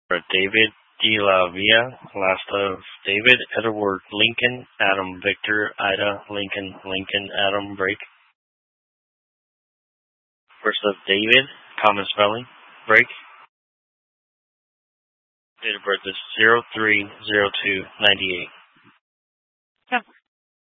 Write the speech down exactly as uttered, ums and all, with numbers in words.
For David De La Via, last of David, Edward Lincoln, Adam Victor, Ida Lincoln, Lincoln, Adam Break. First of David, common spelling, Break. Date of birth is zero three zero two ninety eight.